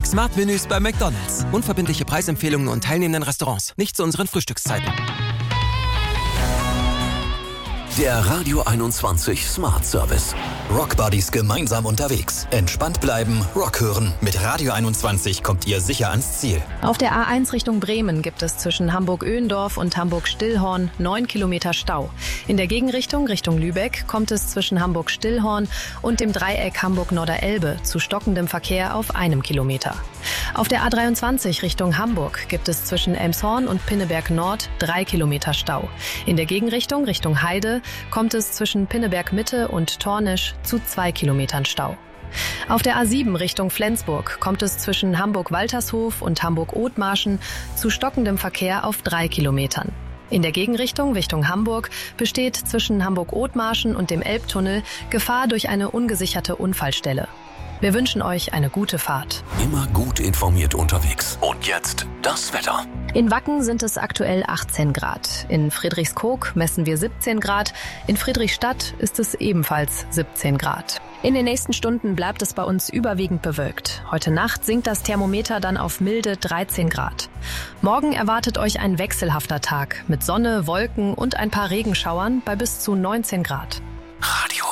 Smart-Menüs bei McDonald's. Unverbindliche Preisempfehlungen und teilnehmenden Restaurants. Nicht zu unseren Frühstückszeiten. Der Radio 21 Smart Service. Rock Buddies gemeinsam unterwegs. Entspannt bleiben, Rock hören. Mit Radio 21 kommt ihr sicher ans Ziel. Auf der A1 Richtung Bremen gibt es zwischen Hamburg-Öhendorf und Hamburg-Stillhorn 9 Kilometer Stau. In der Gegenrichtung Richtung Lübeck kommt es zwischen Hamburg-Stillhorn und dem Dreieck Hamburg-Norderelbe zu stockendem Verkehr auf 1 Kilometer. Auf der A23 Richtung Hamburg gibt es zwischen Elmshorn und Pinneberg Nord 3 Kilometer Stau. In der Gegenrichtung Richtung Heide kommt es zwischen Pinneberg Mitte und Tornisch zu 2 Kilometern Stau. Auf der A7 Richtung Flensburg kommt es zwischen Hamburg-Waltershof und Hamburg-Othmarschen zu stockendem Verkehr auf 3 Kilometern. In der Gegenrichtung Richtung Hamburg besteht zwischen Hamburg-Othmarschen und dem Elbtunnel Gefahr durch eine ungesicherte Unfallstelle. Wir wünschen euch eine gute Fahrt. Immer gut informiert unterwegs. Und jetzt das Wetter. In Wacken sind es aktuell 18 Grad. In Friedrichskoog messen wir 17 Grad. In Friedrichstadt ist es ebenfalls 17 Grad. In den nächsten Stunden bleibt es bei uns überwiegend bewölkt. Heute Nacht sinkt das Thermometer dann auf milde 13 Grad. Morgen erwartet euch ein wechselhafter Tag mit Sonne, Wolken und ein paar Regenschauern bei bis zu 19 Grad.